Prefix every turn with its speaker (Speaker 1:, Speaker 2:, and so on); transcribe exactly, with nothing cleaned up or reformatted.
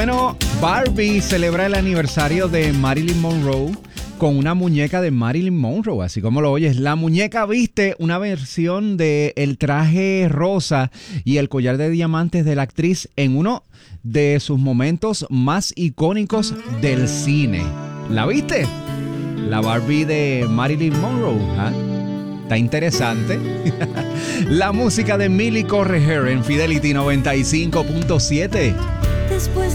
Speaker 1: Bueno, Barbie celebra el aniversario de Marilyn Monroe con una muñeca de Marilyn Monroe, así como lo oyes. La muñeca viste una versión de el traje rosa y el collar de diamantes de la actriz en uno de sus momentos más icónicos del cine. ¿La viste? La Barbie de Marilyn Monroe, ¿eh? Está interesante. La música de Milly Correger en Fidelity noventa y cinco punto siete.
Speaker 2: Después